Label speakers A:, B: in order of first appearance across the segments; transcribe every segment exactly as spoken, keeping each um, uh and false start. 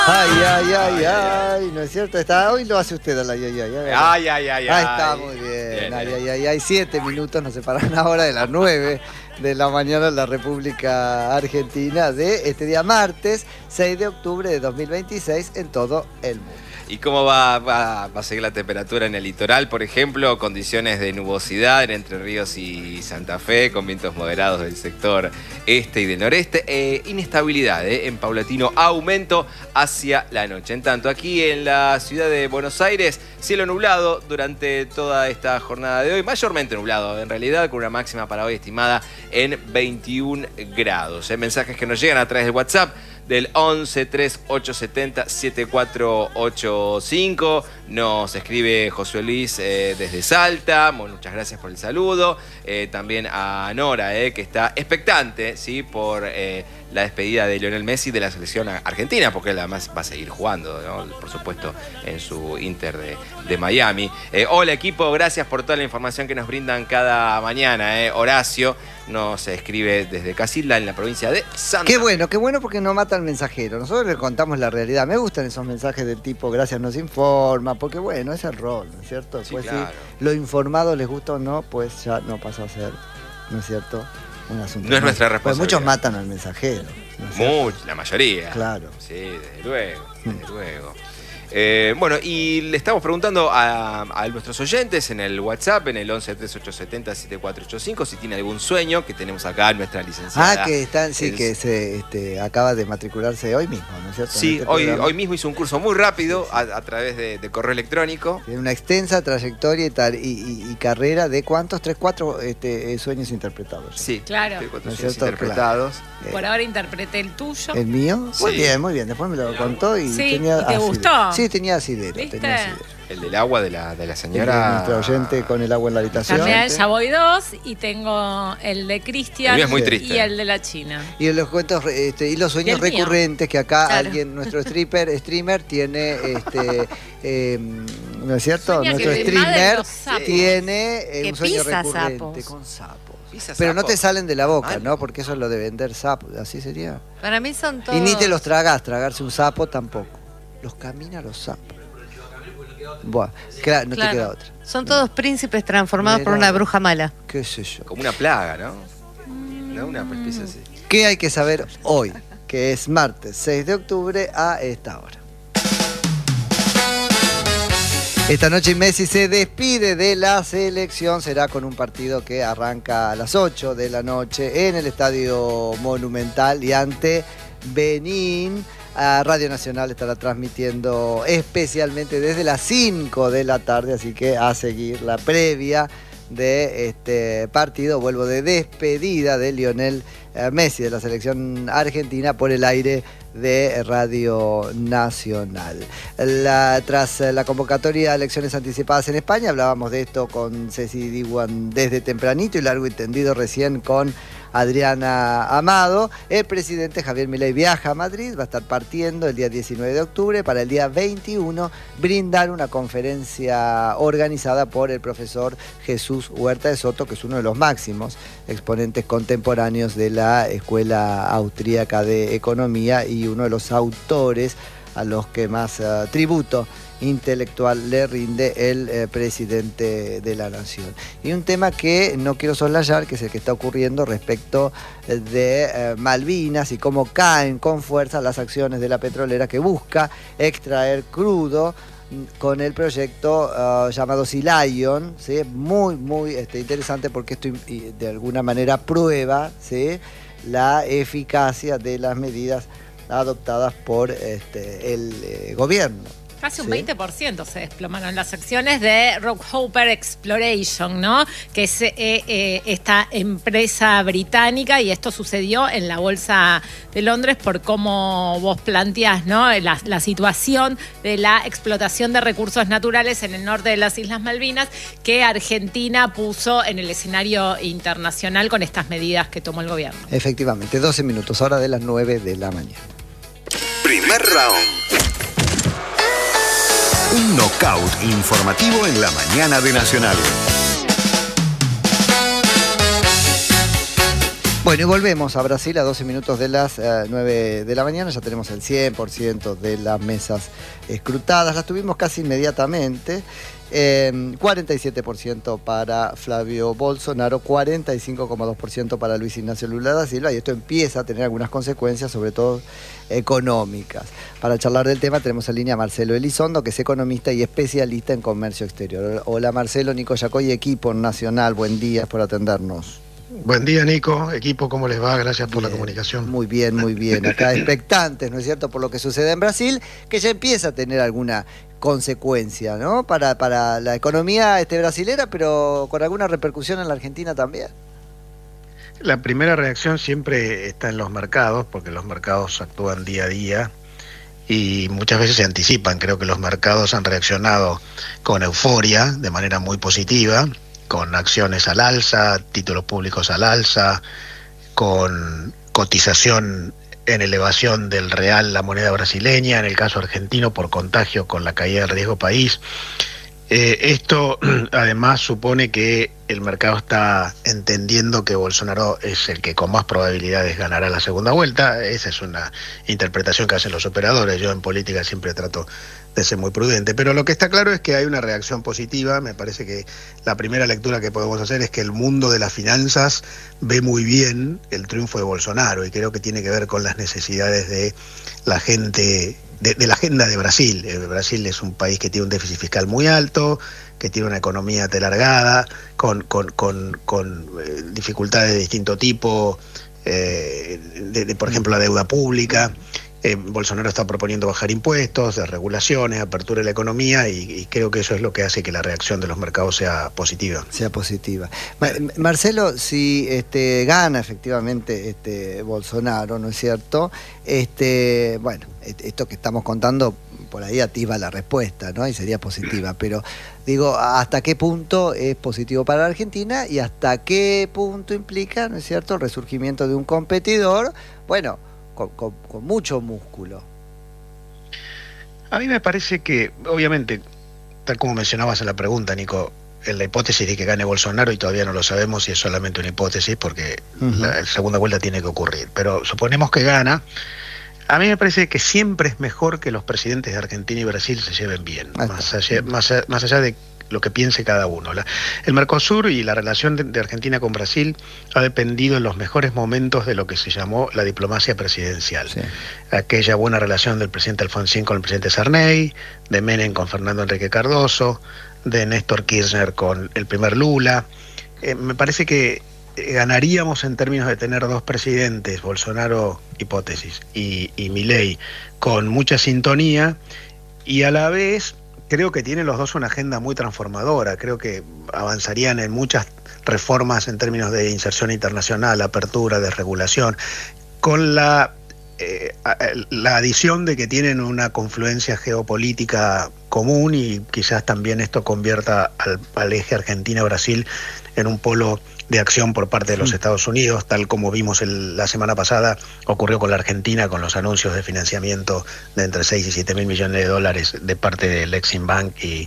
A: Ay, ay, ay, ay, ¿no es cierto? Está, hoy lo hace usted, el ay, ay, ay. Ay,
B: Ay, ay, ay,
A: Ahí está, muy bien.
B: Bien,
A: Ay,
B: bien.
A: ay, ay, ay, siete minutos nos separan ahora de las nueve de la mañana en la República Argentina de este día martes, seis de octubre de dos mil veintiséis en todo el mundo.
B: ¿Y cómo va, va, va a seguir la temperatura en el litoral, por ejemplo? Condiciones de nubosidad en Entre Ríos y Santa Fe, con vientos moderados del sector este y del noreste. Eh, inestabilidad eh, en paulatino aumento hacia la noche. En tanto, aquí en la ciudad de Buenos Aires, cielo nublado durante toda esta jornada de hoy. Mayormente nublado, en realidad, con una máxima para hoy estimada en veintiún grados. Eh, mensajes que nos llegan a través del WhatsApp del once tres ocho siete cero siete cuatro ocho cinco. Nos escribe Josué Luis eh, desde Salta. Bueno, muchas gracias por el saludo. Eh, también a Nora, eh, que está expectante, ¿sí? por eh, la despedida de Lionel Messi de la selección argentina, porque él además va a seguir jugando, ¿no? Por supuesto, en su Inter de, de Miami. Eh, hola equipo, gracias por toda la información que nos brindan cada mañana. Eh. Horacio nos escribe desde Casilda, en la provincia de Santa Fe.
A: Qué bueno, qué bueno porque no mata al mensajero. Nosotros le contamos la realidad. Me gustan esos mensajes del tipo, gracias, nos informa, porque bueno, es el rol, ¿no es cierto?
B: Sí,
A: pues
B: claro.
A: si lo informado les gusta o no, pues ya no pasa a ser, ¿no es cierto? Un asunto.
B: No es nuestra
A: Pues
B: responsabilidad.
A: muchos matan al mensajero. ¿no es cierto?
B: Much, la mayoría.
A: Claro.
B: Sí, desde luego, desde luego. Eh, bueno, y le estamos preguntando a, a nuestros oyentes en el WhatsApp, en el once tres ocho siete cero siete cuatro ocho cinco, si tiene algún sueño, que tenemos acá nuestra licenciada.
A: Ah, que están, sí,
B: El-
A: que se este, acaba de matricularse hoy mismo, ¿no es cierto? En
B: Sí,
A: este
B: hoy,
A: programa.
B: hoy mismo hizo un curso muy rápido a, a través de, de correo electrónico.
A: Tiene una extensa trayectoria y, tal, y, y- y carrera de cuántos, tres, cuatro este, sueños interpretados.
B: Sí,
C: Claro.
B: de cuatro
A: ¿No es
B: sueños
A: cierto?
B: interpretados.
C: Por ahora interpreté el tuyo.
A: ¿El mío? Muy
B: Sí.
A: bien, muy bien. Después me lo contó y
C: Sí,
A: tenía
C: ¿y te
A: asidero.
C: gustó?
A: Sí, tenía asidero.
C: ¿Viste?
A: Tenía asidero.
B: El del agua de la, de la
A: El de
B: señora.
A: nuestro oyente con el agua en la habitación.
C: También ya voy dos y tengo el de Cristian
B: El mío es muy
A: Sí.
B: triste.
C: y el de la China.
A: Y los cuentos este, y los sueños
C: Y el mío.
A: recurrentes que acá
C: Claro.
A: alguien, nuestro stripper, streamer tiene, este, eh, ¿no es cierto?
C: Sueña
A: Nuestro
C: que le maden
A: streamer
C: los sapos.
A: tiene eh,
D: Que
A: un sueño
D: pisa
A: recurrente
D: sapos.
A: con sapos.
B: Pisa
A: Pero no
B: sapo.
A: te salen de la boca,
B: Mal.
A: ¿no? Porque eso es lo de vender sapos, así sería.
D: Para mí son todos.
A: Y ni te los tragas, tragarse un sapo tampoco. Los camina los sapos. Buah, claro, no
D: Claro.
A: te queda otra.
D: Son todos príncipes transformados por
A: Mira.
D: una bruja mala.
A: ¿Qué sé yo?
B: Como una plaga, ¿no? ¿No? Una especie así.
A: ¿Qué hay que saber hoy? Que es martes seis de octubre a esta hora. Esta noche Messi se despide de la selección, será con un partido que arranca a las ocho de la noche en el Estadio Monumental y ante Benín. A Radio Nacional estará transmitiendo especialmente desde las cinco de la tarde, así que a seguir la previa de este partido, vuelvo de despedida de Lionel eh, Messi de la selección argentina por el aire de Radio Nacional. La, tras la convocatoria a elecciones anticipadas en España, hablábamos de esto con Ceci Diwan desde tempranito y largo y tendido recién con Adriana Amado. El presidente Javier Milei viaja a Madrid, va a estar partiendo el día diecinueve de octubre para el día veintiuno brindar una conferencia organizada por el profesor Jesús Huerta de Soto, que es uno de los máximos exponentes contemporáneos de la Escuela Austríaca de Economía y uno de los autores a los que más uh, tributo intelectual le rinde el eh, presidente de la nación. Y un tema que no quiero soslayar, que es el que está ocurriendo respecto de eh, Malvinas y cómo caen con fuerza las acciones de la petrolera que busca extraer crudo con el proyecto uh, llamado Sea Lion, ¿sí? Muy, muy este, interesante porque esto y, de alguna manera prueba, ¿sí? la eficacia de las medidas adoptadas por este, el eh, gobierno.
C: Casi un
A: Sí.
C: veinte por ciento se desplomaron las acciones de Rockhopper Exploration, ¿no? Que es eh, eh, esta empresa británica, y esto sucedió en la Bolsa de Londres por cómo vos planteás, ¿no? La, la situación de la explotación de recursos naturales en el norte de las Islas Malvinas, que Argentina puso en el escenario internacional con estas medidas que tomó el gobierno.
A: Efectivamente, doce minutos, hora de las nueve de la mañana.
E: Primer round. Un knockout informativo en la mañana de Nacional.
A: Bueno, y volvemos a Brasil a doce minutos de las uh, nueve de la mañana. Ya tenemos el cien por ciento de las mesas escrutadas. Las tuvimos casi inmediatamente. Eh, cuarenta y siete por ciento para Flavio Bolsonaro, cuarenta y cinco coma dos por ciento para Luis Ignacio Lula da Silva, y esto empieza a tener algunas consecuencias, sobre todo económicas. Para charlar del tema tenemos en línea a Marcelo Elizondo, que es economista y especialista en comercio exterior. Hola Marcelo, Nico Yacoy, equipo nacional, buen día por atendernos.
F: Buen día, Nico. Equipo, ¿cómo les va? Gracias por
A: Bien,
F: la comunicación.
A: Muy bien, muy bien. Acá expectantes, ¿no es cierto?, por lo que sucede en Brasil, que ya empieza a tener alguna consecuencia, ¿no?, para, para la economía este, brasilera, pero con alguna repercusión en la Argentina también.
F: La primera reacción siempre está en los mercados, porque los mercados actúan día a día y muchas veces se anticipan. Creo que los mercados han reaccionado con euforia, de manera muy positiva, con acciones al alza, títulos públicos al alza, con cotización en elevación del real, la moneda brasileña, en el caso argentino por contagio con la caída del riesgo país. Eh, esto además supone que el mercado está entendiendo que Bolsonaro es el que con más probabilidades ganará la segunda vuelta. Esa es una interpretación que hacen los operadores. Yo en política siempre trato de ser muy prudente, pero lo que está claro es que hay una reacción positiva. Me parece que la primera lectura que podemos hacer es que el mundo de las finanzas ve muy bien el triunfo de Bolsonaro, y creo que tiene que ver con las necesidades de la gente, de, de la agenda de Brasil. Eh, Brasil es un país que tiene un déficit fiscal muy alto, que tiene una economía telargada, con, con, con, con eh, dificultades de distinto tipo, eh, de, de, por ejemplo, la deuda pública. Eh, Bolsonaro está proponiendo bajar impuestos, de regulaciones, apertura de la economía, y, y creo que eso es lo que hace que la reacción de los mercados sea positiva.
A: Sea positiva. Ma- Marcelo, si este, gana efectivamente este, Bolsonaro, ¿no es cierto? Este, bueno, esto que estamos contando por ahí atisba la respuesta, ¿no? Y sería positiva, pero digo, ¿hasta qué punto es positivo para la Argentina y hasta qué punto implica, ¿no es cierto?, el resurgimiento de un competidor, bueno, Con, con, con mucho músculo?
F: A mí me parece que, obviamente, tal como mencionabas en la pregunta, Nico, en la hipótesis de que gane Bolsonaro, y todavía no lo sabemos si es solamente una hipótesis, porque uh-huh. la segunda vuelta tiene que ocurrir, pero suponemos que gana. A mí me parece que siempre es mejor que los presidentes de Argentina y Brasil se lleven bien, más allá, más, más allá de lo que piense cada uno. La, el Mercosur y la relación de, de Argentina con Brasil ha dependido en los mejores momentos de lo que se llamó la diplomacia presidencial. Sí. Aquella buena relación del presidente Alfonsín con el presidente Sarney, de Menem con Fernando Enrique Cardoso, de Néstor Kirchner con el primer Lula. Eh, me parece que ganaríamos en términos de tener dos presidentes, Bolsonaro, hipótesis, y, y Milei, con mucha sintonía, y a la vez creo que tienen los dos una agenda muy transformadora. Creo que avanzarían en muchas reformas en términos de inserción internacional, apertura, desregulación, con la, eh, la adición de que tienen una confluencia geopolítica común, y quizás también esto convierta al, al eje Argentina-Brasil en un polo de acción por parte de los sí. Estados Unidos, tal como vimos el, la semana pasada ocurrió con la Argentina, con los anuncios de financiamiento de entre seis y siete mil millones de dólares de parte del Exim Bank y,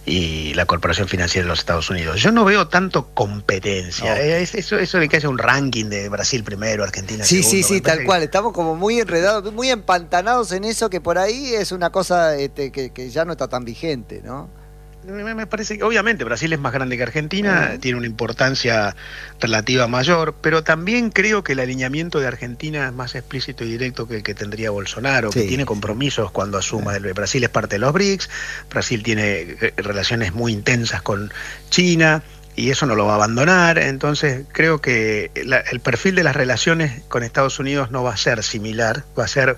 F: y la Corporación Financiera de los Estados Unidos. Yo no veo tanto competencia. No. Es, eso, eso de que haya un ranking de Brasil primero, Argentina
A: sí,
F: segundo.
A: Sí, sí, tal que... cual. Estamos como muy enredados, muy empantanados en eso, que por ahí es una cosa este, que, que ya no está tan vigente, ¿no?
F: Me parece que obviamente Brasil es más grande que Argentina, uh-huh. tiene una importancia relativa mayor, pero también creo que el alineamiento de Argentina es más explícito y directo que el que tendría Bolsonaro, sí. que tiene compromisos cuando asuma. Uh-huh. Brasil es parte de los B R I C S, Brasil tiene relaciones muy intensas con China, y eso no lo va a abandonar. Entonces creo que la, el perfil de las relaciones con Estados Unidos no va a ser similar, va a ser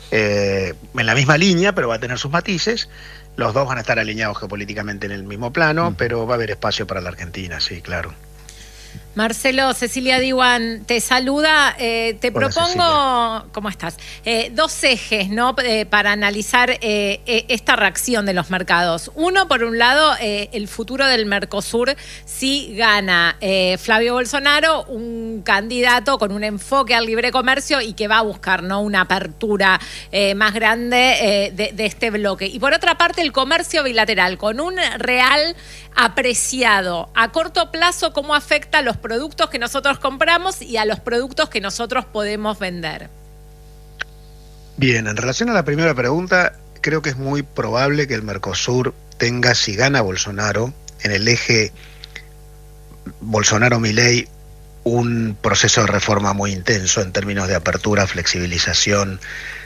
F: eh, en la misma línea, pero va a tener sus matices. Los dos van a estar alineados geopolíticamente en el mismo plano, mm. pero va a haber espacio para la Argentina, sí, claro.
C: Marcelo, Cecilia Diwan te saluda. Eh, te Hola, propongo, Cecilia. ¿Cómo estás? Eh, dos ejes, ¿no? Eh, para analizar eh, eh, esta reacción de los mercados. Uno, por un lado, eh, el futuro del Mercosur, si gana eh, Flavio Bolsonaro, un candidato con un enfoque al libre comercio y que va a buscar, ¿no?, una apertura eh, más grande eh, de, de este bloque. Y por otra parte, el comercio bilateral, con un real apreciado. A corto plazo, ¿cómo afecta los productos que nosotros compramos y a los productos que nosotros podemos vender.
F: Bien, en relación a la primera pregunta, creo que es muy probable que el Mercosur tenga, si gana Bolsonaro, en el eje Bolsonaro-Milei, un proceso de reforma muy intenso en términos de apertura, flexibilización,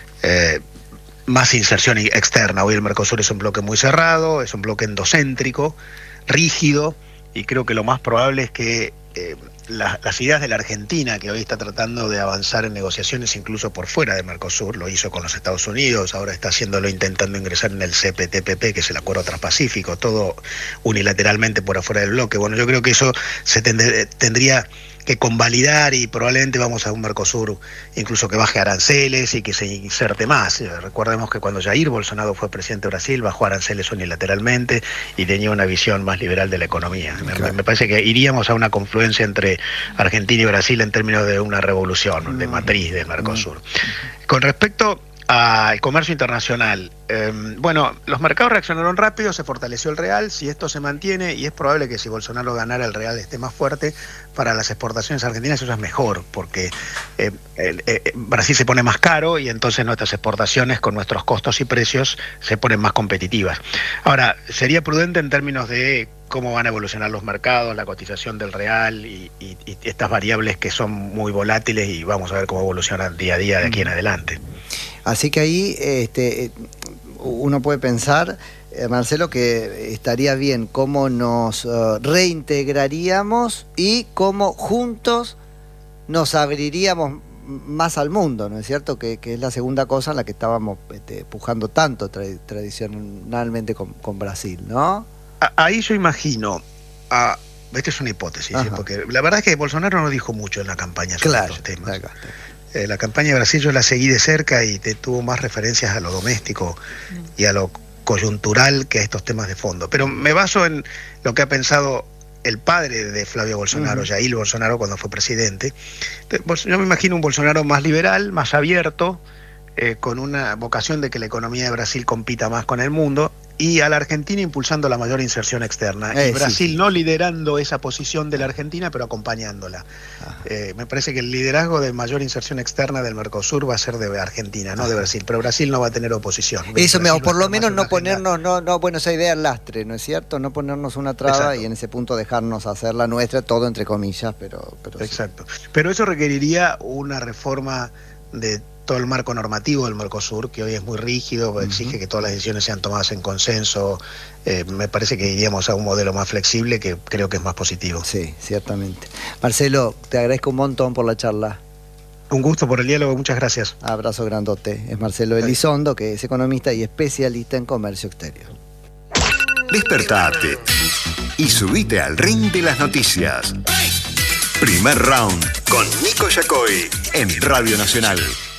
F: eh, más inserción externa. Hoy el Mercosur es un bloque muy cerrado, es un bloque endocéntrico, rígido, y creo que lo más probable es que eh, la, las ideas de la Argentina, que hoy está tratando de avanzar en negociaciones incluso por fuera de Mercosur, lo hizo con los Estados Unidos, ahora está haciéndolo intentando ingresar en el C P T P P, que es el Acuerdo Transpacífico, todo unilateralmente por afuera del bloque. Bueno, yo creo que eso se tend- tendría que convalidar, y probablemente vamos a un Mercosur incluso que baje aranceles y que se inserte más. Recordemos que cuando Jair Bolsonaro fue presidente de Brasil, bajó aranceles unilateralmente y tenía una visión más liberal de la economía. Claro. Me, me parece que iríamos a una confluencia entre Argentina y Brasil en términos de una revolución de matriz del Mercosur. Con respecto al comercio internacional, eh, bueno, los mercados reaccionaron rápido, se fortaleció el real. Si esto se mantiene, y es probable que si Bolsonaro ganara el real esté más fuerte, para las exportaciones argentinas eso es mejor, porque eh, eh, eh, Brasil se pone más caro y entonces nuestras exportaciones con nuestros costos y precios se ponen más competitivas. Ahora, sería prudente en términos de cómo van a evolucionar los mercados, la cotización del real y, y, y estas variables que son muy volátiles, y vamos a ver cómo evolucionan día a día de aquí en adelante.
A: Así que ahí este, uno puede pensar, eh, Marcelo, que estaría bien cómo nos uh, reintegraríamos y cómo juntos nos abriríamos más al mundo, ¿no es cierto? Que, que es la segunda cosa en la que estábamos este, pujando tanto tra- tradicionalmente con, con Brasil, ¿no?
F: Ahí yo imagino, a, esta es una hipótesis, ¿sí? Porque la verdad es que Bolsonaro no dijo mucho en la campaña sobre
A: claro,
F: estos temas.
A: Claro.
F: Eh, la campaña de Brasil yo la seguí de cerca y te tuvo más referencias a lo doméstico y a lo coyuntural que a estos temas de fondo. Pero me baso en lo que ha pensado el padre de Flavio Bolsonaro, uh-huh. Jair Bolsonaro, cuando fue presidente. Yo me imagino un Bolsonaro más liberal, más abierto, eh, con una vocación de que la economía de Brasil compita más con el mundo, y a la Argentina impulsando la mayor inserción externa. Eh, y Brasil sí. no liderando esa posición de la Argentina, pero acompañándola. Eh, me parece que el liderazgo de mayor inserción externa del Mercosur va a ser de Argentina, no de Brasil. Pero Brasil no va a tener oposición.
A: Eso, me, o por lo menos no
F: agenda.
A: ponernos, no, no, bueno, esa idea al lastre, ¿no es cierto? No ponernos una traba. Exacto. Y en ese punto dejarnos hacer la nuestra, todo entre comillas, pero... pero
F: Exacto. Sí. Pero eso requeriría una reforma de todo el marco normativo del Mercosur, que hoy es muy rígido, uh-huh. exige que todas las decisiones sean tomadas en consenso. Eh, me parece que iríamos a un modelo más flexible, que creo que es más positivo.
A: Sí, ciertamente. Marcelo, te agradezco un montón por la charla.
F: Un gusto por el diálogo, muchas gracias.
A: Abrazo grandote. Es Marcelo Elizondo, que es economista y especialista en comercio exterior.
E: Despertate y subite al ring de las noticias. Primer round con Nico Yacoy en Radio Nacional.